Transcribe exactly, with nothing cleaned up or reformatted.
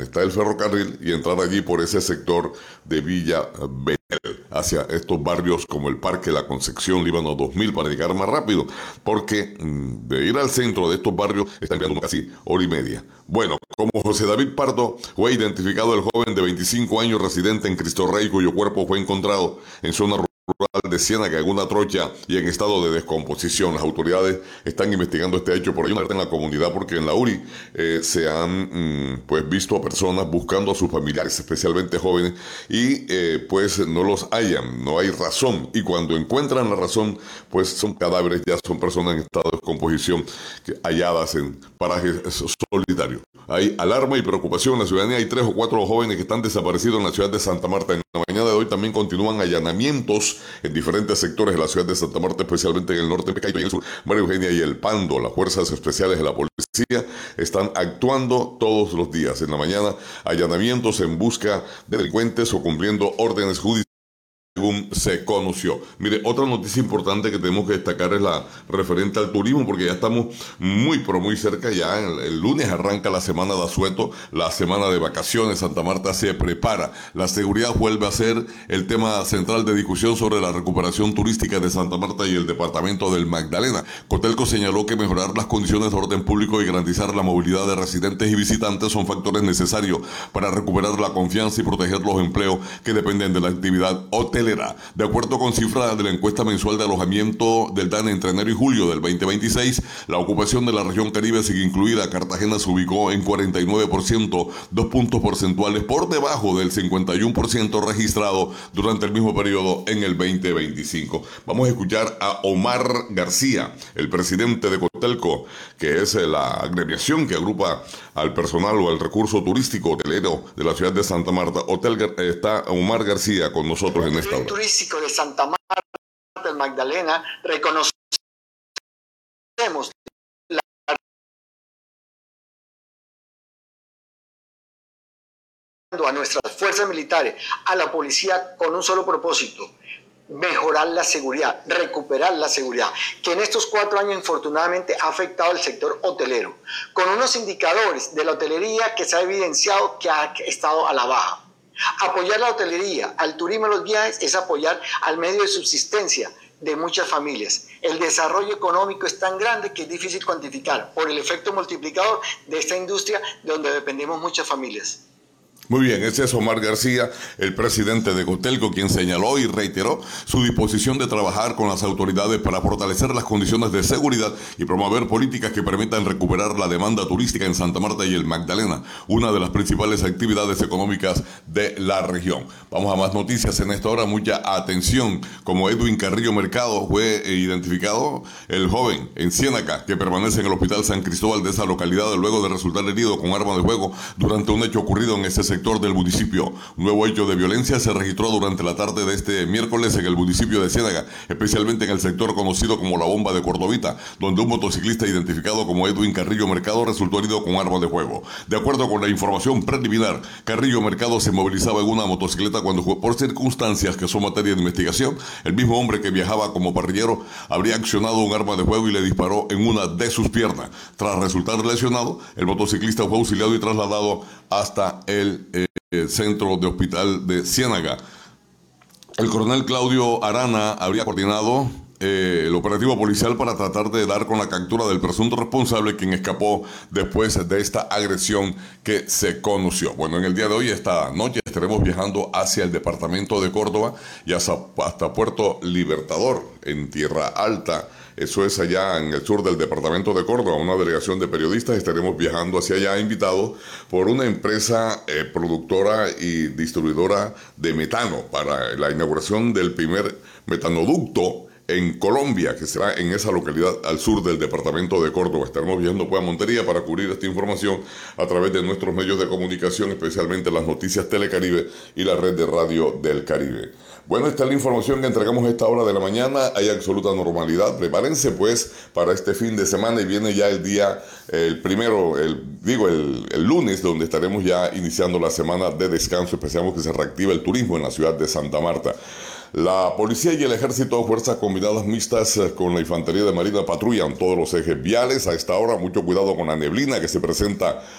está el ferrocarril y entrar allí por ese sector de Villa Betel hacia estos barrios como el Parque La Concepción, Líbano dos mil, para llegar más rápido, porque mmm, de ir al centro de estos barrios está enviando casi hora y media. Bueno, como José David Pardo fue identificado el joven de veinticinco años residente en Cristo Rey, cuyo cuerpo fue encontrado en zona rural de Ciénaga en una trocha y en estado de descomposición. Las autoridades están investigando este hecho por ahí en la comunidad, porque en la U R I eh, se han mmm, pues visto a personas buscando a sus familiares, especialmente jóvenes, y eh, pues no los hallan, no hay razón, y cuando encuentran la razón, pues son cadáveres, ya son personas en estado de descomposición que, halladas en parajes solitarios. Hay alarma y preocupación en la ciudadanía. Hay tres o cuatro jóvenes que están desaparecidos en la ciudad de Santa Marta. En la mañana de hoy también continúan allanamientos en diferentes sectores de la ciudad de Santa Marta, especialmente en el norte de Pecaipa y en el sur, María Eugenia y El Pando. Las fuerzas especiales de la policía están actuando todos los días. En la mañana, allanamientos en busca de delincuentes o cumpliendo órdenes judiciales, según se conoció. Mire, otra noticia importante que tenemos que destacar es la referente al turismo, porque ya estamos muy, pero muy cerca. Ya el, el lunes arranca la semana de asueto, la semana de vacaciones. Santa Marta se prepara. La seguridad vuelve a ser el tema central de discusión sobre la recuperación turística de Santa Marta y el departamento del Magdalena. Cotelco señaló que mejorar las condiciones de orden público y garantizar la movilidad de residentes y visitantes son factores necesarios para recuperar la confianza y proteger los empleos que dependen de la actividad hotelera. De acuerdo con cifras de la encuesta mensual de alojamiento del D A N E entre enero y julio del veinte veintiséis, la ocupación de la región Caribe, sin incluida Cartagena, se ubicó en cuarenta y nueve por ciento, dos puntos porcentuales por debajo del cincuenta y uno por ciento registrado durante el mismo periodo en el veinte veinticinco. Vamos a escuchar a Omar García, el presidente de Cotelco, que es la agremiación que agrupa al personal o al recurso turístico hotelero de la ciudad de Santa Marta. Hotel, está Omar García con nosotros en esta hora. Turístico de Santa Marta, el Magdalena, reconocemos la a nuestras fuerzas militares, a la policía, con un solo propósito: mejorar la seguridad, recuperar la seguridad, que en estos cuatro años infortunadamente ha afectado al sector hotelero, con unos indicadores de la hotelería que se ha evidenciado que ha estado a la baja. Apoyar la hotelería, al turismo y los viajes es apoyar al medio de subsistencia de muchas familias. El desarrollo económico es tan grande que es difícil cuantificar por el efecto multiplicador de esta industria de donde dependemos muchas familias. Muy bien, ese es Omar García, el presidente de Cotelco, quien señaló y reiteró su disposición de trabajar con las autoridades para fortalecer las condiciones de seguridad y promover políticas que permitan recuperar la demanda turística en Santa Marta y el Magdalena, una de las principales actividades económicas de la región. Vamos a más noticias en esta hora. Mucha atención. Como Edwin Carrillo Mercado fue identificado el joven en Ciénaga que permanece en el Hospital San Cristóbal de esa localidad luego de resultar herido con arma de fuego durante un hecho ocurrido en ese sector del municipio. Un nuevo hecho de violencia se registró durante la tarde de este miércoles en el municipio de Ciénaga, especialmente en el sector conocido como la Bomba de Cordovita, donde un motociclista identificado como Edwin Carrillo Mercado resultó herido con arma de fuego. De acuerdo con la información preliminar, Carrillo Mercado se movilizaba en una motocicleta cuando, por circunstancias que son materia de investigación, el mismo hombre que viajaba como parrillero habría accionado un arma de fuego y le disparó en una de sus piernas. Tras resultar lesionado, el motociclista fue auxiliado y trasladado hasta el eh, centro de hospital de Ciénaga. El coronel Claudio Arana habría coordinado eh, el operativo policial para tratar de dar con la captura del presunto responsable, quien escapó después de esta agresión que se conoció. Bueno, en el día de hoy, esta noche, estaremos viajando hacia el departamento de Córdoba y hasta, hasta Puerto Libertador, en Tierra Alta. Eso es allá en el sur del departamento de Córdoba. Una delegación de periodistas estaremos viajando hacia allá, invitados por una empresa eh, productora y distribuidora de metano para la inauguración del primer metanoducto en Colombia, que será en esa localidad al sur del departamento de Córdoba. Estaremos viajando pues a Montería para cubrir esta información a través de nuestros medios de comunicación, especialmente las noticias Telecaribe y la red de radio del Caribe. Bueno, esta es la información que entregamos a esta hora de la mañana. Hay absoluta normalidad. Prepárense pues para este fin de semana y viene ya el día, el primero, el, digo, el, el lunes, donde estaremos ya iniciando la semana de descanso. Esperamos que se reactive el turismo en la ciudad de Santa Marta. La policía y el ejército, fuerzas combinadas mixtas con la infantería de marina, patrullan todos los ejes viales. A esta hora, mucho cuidado con la neblina que se presenta